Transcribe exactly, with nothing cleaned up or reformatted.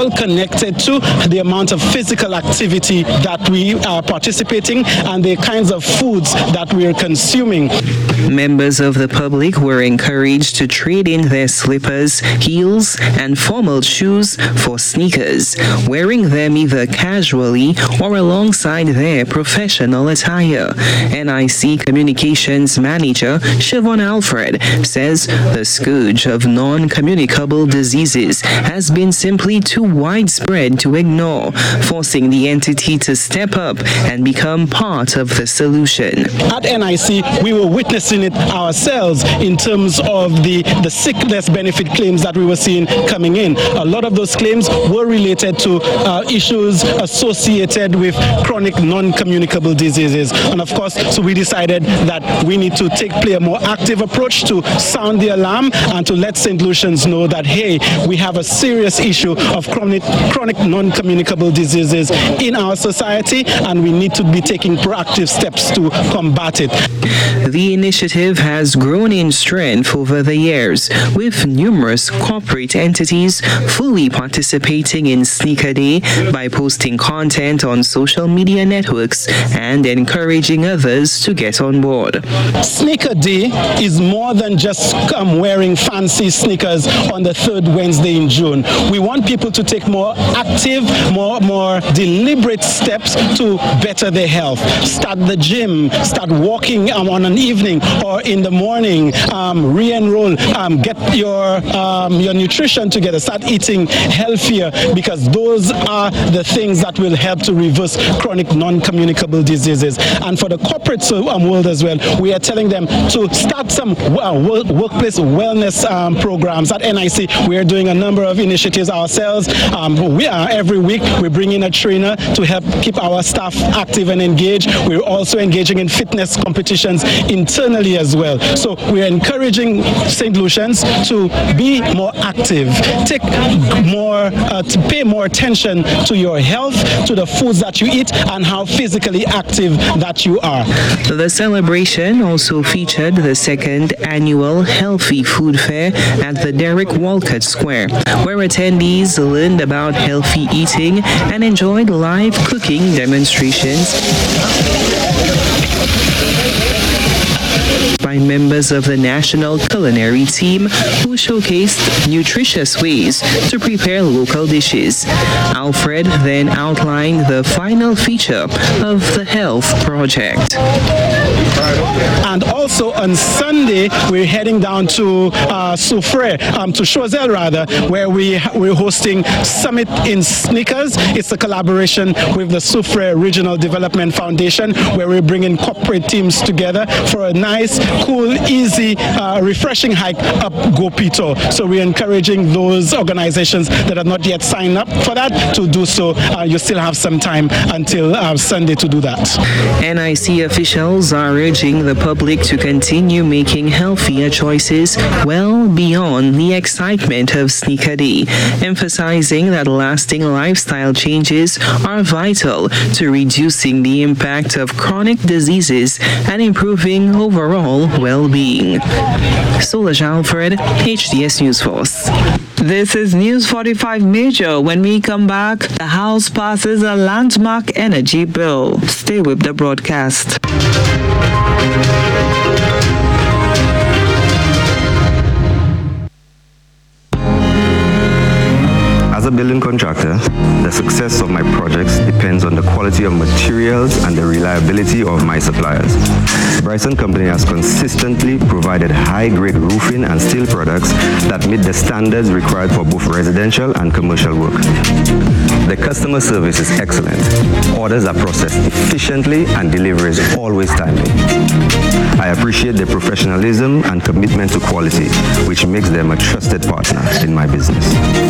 all connected to the amount of physical activity that we are participating and the kinds of foods that we are consuming. Members of the public were encouraged to trade in their slippers, heels, and formal shoes for sneakers, wearing them either casually or alongside their professional attire. N I C Communications Manager Siobhan Alfred says the scourge of non-communicable diseases has been simply too widespread to ignore, forcing the entity to step up and become part of the solution. At N I C, we were witnessing it ourselves in terms of the, the sickness benefit claims that we were seeing coming in. A lot of those claims were related to uh, issues associated with chronic non-communicable diseases. And of course, so we decided that we need to take play a more active approach to sound the alarm and to let Saint Lucians know that, hey, we have a serious issue of chronic, chronic non-communicable diseases in our society, and we need to be taking proactive steps to combat it. The initiative has grown in strength over the years, with numerous corporate entities fully participating in Sneaker Day by posting content on social media networks and encouraging others to get on board. Sneaker Day is more than just um, wearing fancy sneakers on the third Wednesday in June. We want people to take more active, more, more deliberate steps to better their health. Start the gym, start walking um, on an evening or in the morning, um, re-enroll, um, get your, um, your nutrition together, start eating healthier, because those are the things that will help to reverse chronic non-communicable diseases. And for the corporate um, world as well, we are telling them to start some uh, workplace wellness um, programs. At N I C, we are doing a number of initiatives ourselves. Um, we are every week we bring in a trainer to help keep our staff active and engaged. We're also engaging in fitness competitions internally as well. So we are encouraging Saint Lucians to be more active, take more, uh, to pay more attention to your health, to the foods that you eat, and how physically active that you are. The celebration also featured the second annual Healthy Food Fair at the Derek Walcott Square, where attendees learned about healthy eating and enjoyed live cooking demonstrations by members of the national culinary team who showcased nutritious ways to prepare local dishes. Alfred then outlined the final feature of the health project. And also on Sunday, we're heading down to uh, Soufrière, um, to Choiseul rather, where we, we're hosting Summit in Sneakers. It's a collaboration with the Soufrière Regional Development Foundation, where we're bringing corporate teams together for a nice, cool, easy, uh, refreshing hike up Gopito. So we're encouraging those organizations that are not yet signed up for that to do so. Uh, you still have some time until uh, Sunday to do that. N I C officials are urging the public to continue making healthier choices well beyond the excitement of Sneaker Day, emphasizing that lasting lifestyle changes are vital to reducing the impact of chronic diseases and improving overall well-being. Solange Alfred, H D S News Force. This is News forty-five Major. When we come back, the House passes a landmark energy bill. Stay with the broadcast. As a building contractor, the success of my projects depends on the quality of materials and the reliability of my suppliers. Bryson Company has consistently provided high-grade roofing and steel products that meet the standards required for both residential and commercial work. The customer service is excellent. Orders are processed efficiently and delivery is always timely. I appreciate their professionalism and commitment to quality, which makes them a trusted partner in my business.